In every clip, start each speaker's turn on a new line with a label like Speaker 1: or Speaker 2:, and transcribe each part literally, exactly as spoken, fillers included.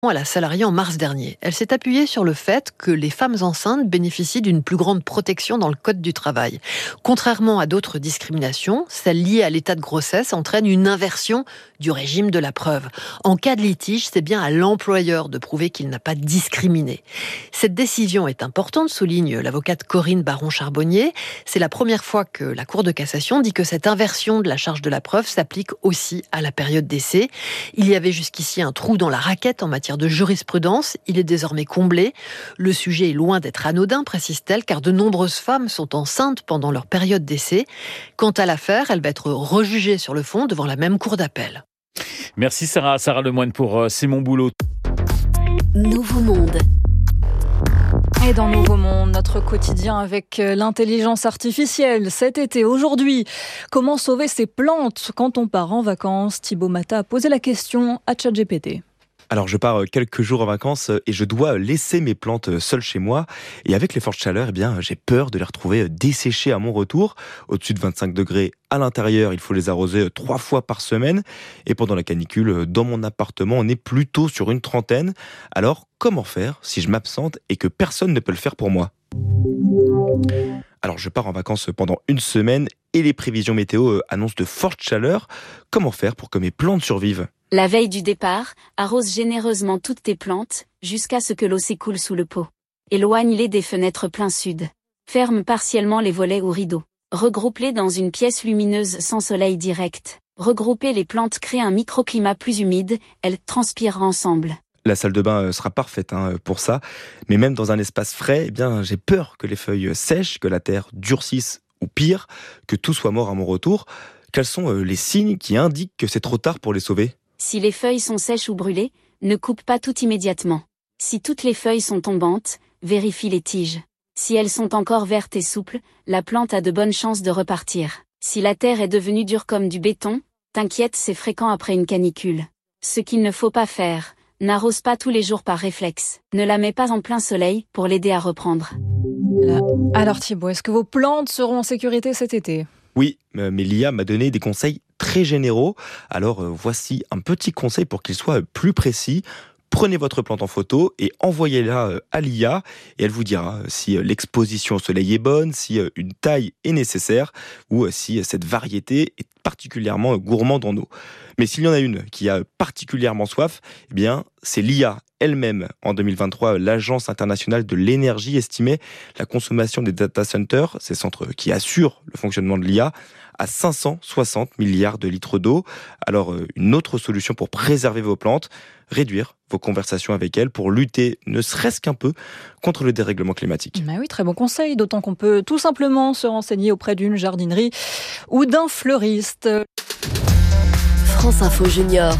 Speaker 1: à la salariée en mars dernier. Elle s'est appuyée sur le fait que les femmes enceintes bénéficient d'une plus grande protection dans le Code du travail. Contrairement à d'autres discriminations, celle liée à l'état de grossesse entraîne une inversion du régime de la preuve. En cas de litige, c'est bien à l'employeur de prouver qu'il n'a pas discriminé. Cette décision est importante, souligne l'avocate Corinne Baron-Charbonnier. C'est la première fois que la Cour de cassation dit que cette inversion de la charge de la preuve s'applique aussi à la période d'essai. Il y avait jusqu'ici un trou dans la raquette en matière de jurisprudence. Il est désormais comblé. Le sujet est loin d'être anodin, précise-t-elle, car de nombreuses femmes sont enceintes pendant leur période d'essai. Quant à l'affaire, elle va être rejugée sur le fond devant la même cour d'appel.
Speaker 2: Merci Sarah, Sarah Lemoine pour C'est mon boulot.
Speaker 3: Nouveau Monde.
Speaker 4: Et dans Nouveau Monde, notre quotidien avec l'intelligence artificielle. Cet été, aujourd'hui, comment sauver ses plantes quand on part en vacances? Thibaut Mata a posé la question à ChatGPT.
Speaker 5: Alors je pars quelques jours en vacances et je dois laisser mes plantes seules chez moi. Et avec les fortes chaleurs, eh bien, j'ai peur de les retrouver desséchées à mon retour. Au-dessus de vingt-cinq degrés à l'intérieur, il faut les arroser trois fois par semaine. Et pendant la canicule, dans mon appartement, on est plutôt sur une trentaine. Alors comment faire si je m'absente et que personne ne peut le faire pour moi ? Alors je pars en vacances pendant une semaine et les prévisions météo annoncent de fortes chaleurs. Comment faire pour que mes plantes survivent ?
Speaker 6: La veille du départ, arrose généreusement toutes tes plantes, jusqu'à ce que l'eau s'écoule sous le pot. Éloigne-les des fenêtres plein sud. Ferme partiellement les volets ou rideaux. Regroupe-les dans une pièce lumineuse sans soleil direct. Regrouper les plantes crée un microclimat plus humide, elles transpirent ensemble.
Speaker 5: La salle de bain sera parfaite hein, pour ça, mais même dans un espace frais, eh bien, j'ai peur que les feuilles sèchent, que la terre durcisse ou pire, que tout soit mort à mon retour. Quels sont les signes qui indiquent que c'est trop tard pour les sauver ?
Speaker 6: Si les feuilles sont sèches ou brûlées, ne coupe pas tout immédiatement. Si toutes les feuilles sont tombantes, vérifie les tiges. Si elles sont encore vertes et souples, la plante a de bonnes chances de repartir. Si la terre est devenue dure comme du béton, t'inquiète, c'est fréquent après une canicule. Ce qu'il ne faut pas faire, n'arrose pas tous les jours par réflexe. Ne la mets pas en plein soleil pour l'aider à reprendre.
Speaker 4: Alors Thibaut, est-ce que vos plantes seront en sécurité cet été ?
Speaker 5: Oui, mais l'I A m'a donné des conseils très généraux. Alors euh, voici un petit conseil pour qu'il soit plus précis. Prenez votre plante en photo et envoyez-la à l'I A et elle vous dira si l'exposition au soleil est bonne, si une taille est nécessaire ou si cette variété est particulièrement gourmande en eau. Mais s'il y en a une qui a particulièrement soif, eh bien c'est l'I A elle-même. En deux mille vingt-trois, l'Agence internationale de l'énergie estimait la consommation des data centers, ces centres qui assurent le fonctionnement de l'I A, à cinq cent soixante milliards de litres d'eau. Alors, une autre solution pour préserver vos plantes, réduire vos conversations avec elles pour lutter, ne serait-ce qu'un peu, contre le dérèglement climatique.
Speaker 4: Bah oui, très bon conseil, d'autant qu'on peut tout simplement se renseigner auprès d'une jardinerie ou d'un fleuriste.
Speaker 3: France Info Junior.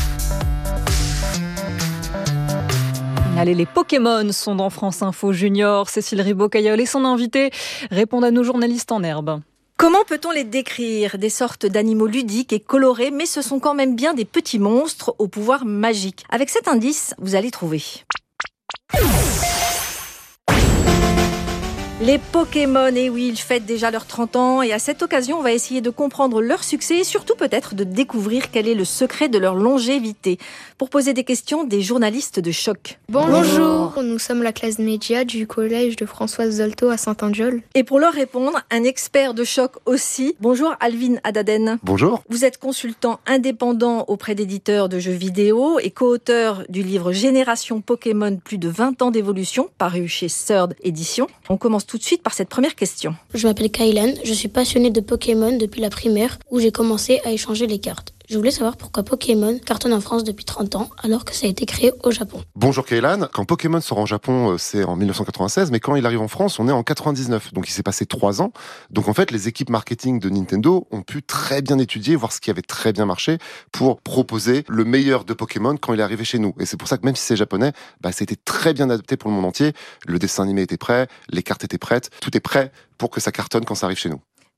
Speaker 4: Allez, les Pokémon sont dans France Info Junior. Cécile Ribaud-Cailleul et son invité répondent à nos journalistes en herbe.
Speaker 7: Comment peut-on les décrire ? Des sortes d'animaux ludiques et colorés, mais ce sont quand même bien des petits monstres au pouvoir magique. Avec cet indice, vous allez trouver. Les Pokémon, et oui, ils fêtent déjà leurs trente ans et à cette occasion, on va essayer de comprendre leur succès et surtout peut-être de découvrir quel est le secret de leur longévité. Pour poser des questions, des journalistes de Choc.
Speaker 8: Bonjour, nous sommes la classe média du collège de Françoise Zolto à Saint-Andiol.
Speaker 7: Et pour leur répondre, un expert de Choc aussi. Bonjour Alvin Adaden.
Speaker 9: Bonjour.
Speaker 7: Vous êtes consultant indépendant auprès d'éditeurs de jeux vidéo et co-auteur du livre Génération Pokémon, plus de vingt ans d'évolution, paru chez Third Édition. On commence tout de suite par cette première question.
Speaker 8: Je m'appelle Kailan, je suis passionnée de Pokémon depuis la primaire où j'ai commencé à échanger les cartes. Je voulais savoir pourquoi Pokémon cartonne en France depuis trente ans alors que ça a été créé au Japon.
Speaker 9: Bonjour Kailan, quand Pokémon sort en Japon, c'est en dix-neuf cent quatre-vingt-seize, mais quand il arrive en France, on est en quatre-vingt-dix-neuf. Donc il s'est passé trois ans. Donc en fait, les équipes marketing de Nintendo ont pu très bien étudier, voir ce qui avait très bien marché pour proposer le meilleur de Pokémon quand il est arrivé chez nous. Et c'est pour ça que même si c'est japonais, bah, ça a été très bien adapté pour le monde entier. Le dessin animé était prêt, les cartes étaient prêtes, tout est prêt pour que ça cartonne quand ça arrive chez nous.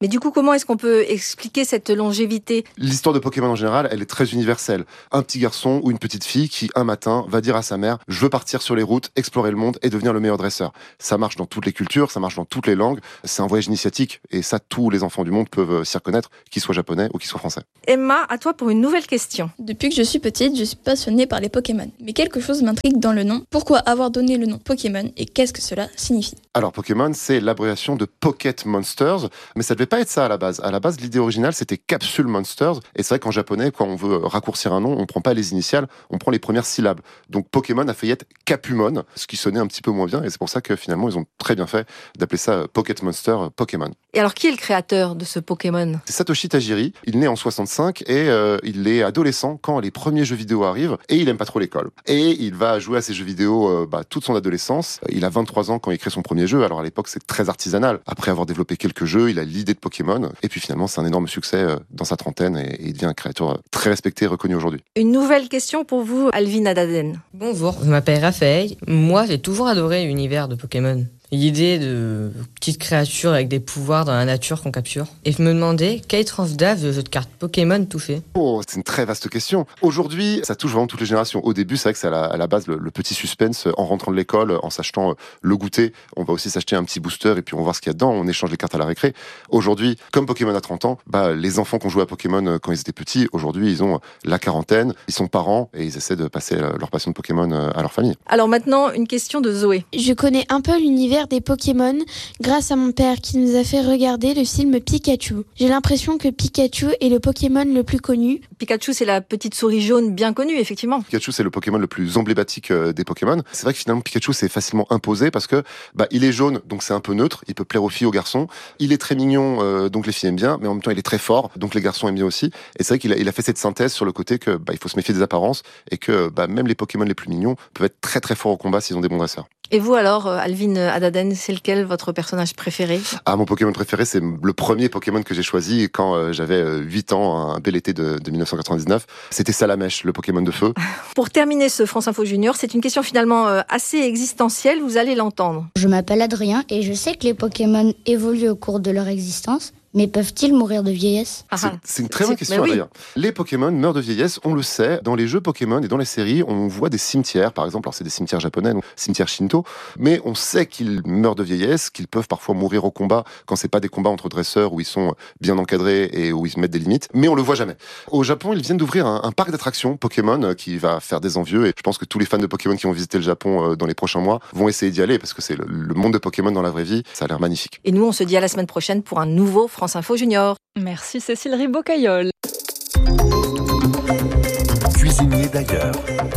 Speaker 7: Mais du coup, comment est-ce qu'on peut expliquer cette longévité ?
Speaker 9: L'histoire de Pokémon en général, elle est très universelle. Un petit garçon ou une petite fille qui, un matin, va dire à sa mère « Je veux partir sur les routes, explorer le monde et devenir le meilleur dresseur ». Ça marche dans toutes les cultures, ça marche dans toutes les langues. C'est un voyage initiatique et ça, tous les enfants du monde peuvent s'y reconnaître, qu'ils soient japonais ou qu'ils soient français.
Speaker 7: Emma, à toi pour une nouvelle question.
Speaker 10: Depuis que je suis petite, je suis passionnée par les Pokémon. Mais quelque chose m'intrigue dans le nom. Pourquoi avoir donné le nom Pokémon et qu'est-ce que cela signifie ?
Speaker 9: Alors Pokémon, c'est l'abréviation de Pocket Monsters, mais ça devait pas être ça à la base. À la base, l'idée originale, c'était Capsule Monsters. Et c'est vrai qu'en japonais, quand on veut raccourcir un nom, on prend pas les initiales, on prend les premières syllabes. Donc Pokémon a failli être Capumon, ce qui sonnait un petit peu moins bien. Et c'est pour ça que finalement, ils ont très bien fait d'appeler ça Pocket Monster Pokémon.
Speaker 7: Et alors, qui est le créateur de ce Pokémon ?
Speaker 9: C'est Satoshi Tajiri. Il naît en soixante-cinq et euh, il est adolescent quand les premiers jeux vidéo arrivent et il aime pas trop l'école. Et il va jouer à ces jeux vidéo euh, bah, toute son adolescence. Il a vingt-trois ans quand il crée son premier jeu. Alors à l'époque, c'est très artisanal. Après avoir développé quelques jeux, il a l'idée de Pokémon. Et puis finalement, c'est un énorme succès euh, dans sa trentaine et, et il devient un créateur très respecté et reconnu aujourd'hui.
Speaker 7: Une nouvelle question pour vous, Alvin Adaden.
Speaker 11: Bonjour, je m'appelle Raphaël. Moi, j'ai toujours adoré l'univers de Pokémon. L'idée de petites créatures avec des pouvoirs dans la nature qu'on capture. Et je me demandais quelle tranche d'âge le jeu de cartes Pokémon touchait.
Speaker 9: Oh, c'est une très vaste question. Aujourd'hui, ça touche vraiment toutes les générations. Au début, c'est vrai que c'est à la, à la base le, le petit suspense en rentrant de l'école, en s'achetant le goûter. On va aussi s'acheter un petit booster et puis on va voir ce qu'il y a dedans. On échange les cartes à la récré. Aujourd'hui, comme Pokémon a trente ans, bah, les enfants qui ont joué à Pokémon quand ils étaient petits, aujourd'hui, ils ont la quarantaine, ils sont parents et ils essaient de passer leur passion de Pokémon à leur famille.
Speaker 7: Alors maintenant, une question de Zoé.
Speaker 8: Je connais un peu l'univers des Pokémon grâce à mon père qui nous a fait regarder le film Pikachu. J'ai l'impression que Pikachu est le Pokémon le plus connu.
Speaker 7: Pikachu, c'est la petite souris jaune bien connue, effectivement.
Speaker 9: Pikachu, c'est le Pokémon le plus emblématique des Pokémon. C'est vrai que finalement, Pikachu, c'est facilement imposé parce que bah, il est jaune, donc c'est un peu neutre. Il peut plaire aux filles, aux garçons. Il est très mignon, euh, donc les filles aiment bien, mais en même temps, il est très fort, donc les garçons aiment bien aussi. Et c'est vrai qu'il a, il a fait cette synthèse sur le côté que bah, il faut se méfier des apparences et que bah, même les Pokémon les plus mignons peuvent être très très forts au combat s'ils ont des bons dresseurs.
Speaker 7: Et vous alors, Alvin Adaden, c'est lequel votre personnage préféré ?
Speaker 9: Ah, mon Pokémon préféré, c'est le premier Pokémon que j'ai choisi quand euh, j'avais huit ans, un bel été de, de dix-neuf cent quatre-vingt-dix-neuf. C'était Salamèche, le Pokémon de feu.
Speaker 7: Pour terminer ce France Info Junior, c'est une question finalement euh, assez existentielle, vous allez l'entendre.
Speaker 12: Je m'appelle Adrien et je sais que les Pokémon évoluent au cours de leur existence. Mais peuvent-ils mourir de vieillesse ?
Speaker 9: C'est, c'est une très bonne question, Adrien. Oui. Les Pokémon meurent de vieillesse, on le sait. Dans les jeux Pokémon et dans les séries, on voit des cimetières, par exemple. Alors, c'est des cimetières japonais, donc cimetières Shinto. Mais on sait qu'ils meurent de vieillesse, qu'ils peuvent parfois mourir au combat quand c'est pas des combats entre dresseurs où ils sont bien encadrés et où ils se mettent des limites. Mais on le voit jamais. Au Japon, ils viennent d'ouvrir un, un parc d'attractions Pokémon qui va faire des envieux. Et je pense que tous les fans de Pokémon qui vont visiter le Japon dans les prochains mois vont essayer d'y aller parce que c'est le, le monde de Pokémon dans la vraie vie. Ça a l'air magnifique.
Speaker 7: Et nous, on se dit à la semaine prochaine pour un nouveau France Info Junior.
Speaker 4: Merci Cécile Ribaud-Caillol.
Speaker 13: Cuisinier d'ailleurs.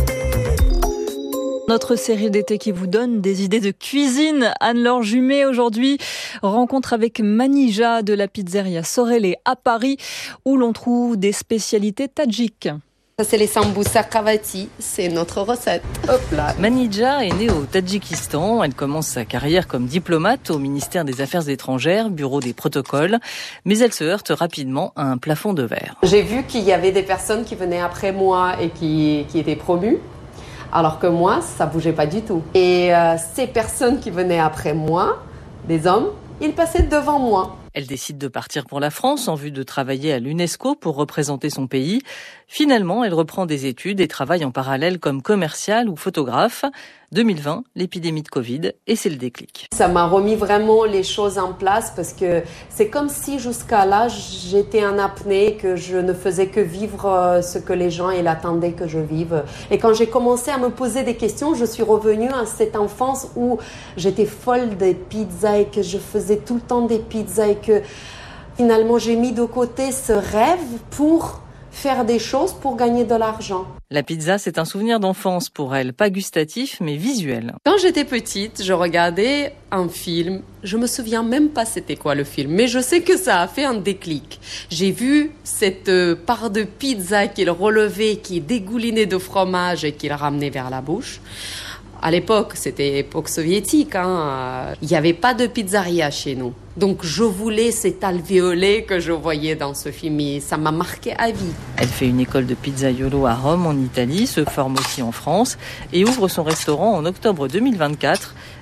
Speaker 4: Notre série d'été qui vous donne des idées de cuisine. Anne-Laure Jumet aujourd'hui, rencontre avec Manija de la pizzeria Sorelli à Paris où l'on trouve des spécialités tadjiques.
Speaker 14: Ça, c'est les sambusa kavati, c'est notre recette.
Speaker 15: Hop là. Manija est née au Tadjikistan. Elle commence sa carrière comme diplomate au ministère des Affaires étrangères, bureau des protocoles. Mais elle se heurte rapidement à un plafond de verre.
Speaker 14: J'ai vu qu'il y avait des personnes qui venaient après moi et qui, qui étaient promues. Alors que moi, ça bougeait pas du tout. Et euh, ces personnes qui venaient après moi, des hommes, ils passaient devant moi.
Speaker 15: Elle décide de partir pour la France en vue de travailler à l'UNESCO pour représenter son pays. Finalement, elle reprend des études et travaille en parallèle comme commerciale ou photographe. deux mille vingt, l'épidémie de Covid, et c'est le déclic.
Speaker 14: Ça m'a remis vraiment les choses en place parce que c'est comme si jusqu'à là, j'étais en apnée, que je ne faisais que vivre ce que les gens ils attendaient que je vive. Et quand j'ai commencé à me poser des questions, je suis revenue à cette enfance où j'étais folle des pizzas et que je faisais tout le temps des pizzas et que finalement j'ai mis de côté ce rêve pour faire des choses pour gagner de l'argent.
Speaker 15: La pizza, c'est un souvenir d'enfance pour elle, pas gustatif, mais visuel.
Speaker 14: Quand j'étais petite, je regardais un film. Je me souviens même pas c'était quoi le film, mais je sais que ça a fait un déclic. J'ai vu cette part de pizza qu'il relevait, qui dégoulinait de fromage et qu'il ramenait vers la bouche. À l'époque, c'était époque soviétique, hein. Il n'y avait pas de pizzeria chez nous. Donc je voulais cet alvéolé que je voyais dans ce film et ça m'a marqué à vie.
Speaker 15: Elle fait une école de pizzaiolo à Rome en Italie, se forme aussi en France et ouvre son restaurant en octobre deux mille vingt-quatre.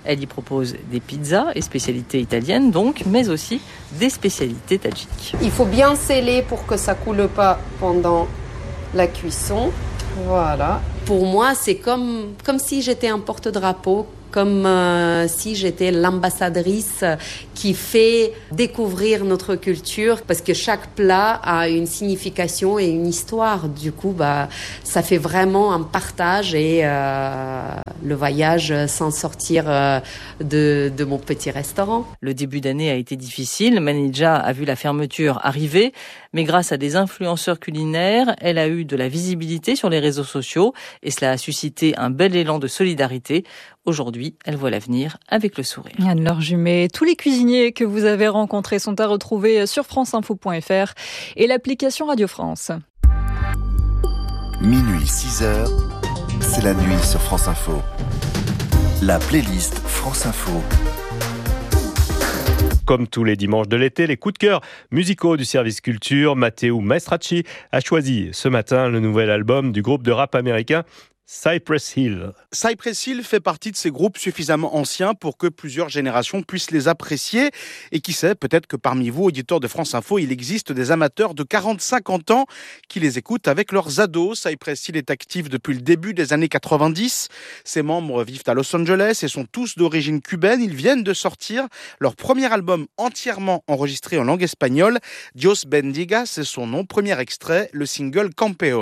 Speaker 15: Elle y propose des pizzas et spécialités italiennes donc, mais aussi des spécialités tadjiques.
Speaker 14: Il faut bien sceller pour que ça coule pas pendant la cuisson. Voilà. Pour moi, c'est comme, comme si j'étais un porte-drapeau, comme euh, si j'étais l'ambassadrice qui fait découvrir notre culture, parce que chaque plat a une signification et une histoire. Du coup, bah, ça fait vraiment un partage et euh, le voyage sans sortir euh, de, de mon petit restaurant.
Speaker 15: Le début d'année a été difficile. Manija a vu la fermeture arriver, mais grâce à des influenceurs culinaires, elle a eu de la visibilité sur les réseaux sociaux et cela a suscité un bel élan de solidarité. Aujourd'hui, elle voit l'avenir avec le sourire.
Speaker 4: Anne-Laure Jumet, tous les cuisiniers que vous avez rencontrés sont à retrouver sur franceinfo point fr et l'application Radio France.
Speaker 13: Minuit six heures, c'est la nuit sur France Info. La playlist France Info.
Speaker 16: Comme tous les dimanches de l'été, les coups de cœur musicaux du service culture, Matteo Maestracci a choisi ce matin le nouvel album du groupe de rap américain Cypress Hill.
Speaker 17: Cypress Hill fait partie de ces groupes suffisamment anciens pour que plusieurs générations puissent les apprécier. Et qui sait, peut-être que parmi vous, auditeurs de France Info, il existe des amateurs de quarante à cinquante ans qui les écoutent avec leurs ados. Cypress Hill est actif depuis le début des années quatre-vingt-dix. Ses membres vivent à Los Angeles et sont tous d'origine cubaine. Ils viennent de sortir leur premier album entièrement enregistré en langue espagnole. Dios Bendiga, c'est son nom. Premier extrait, le single Campeón.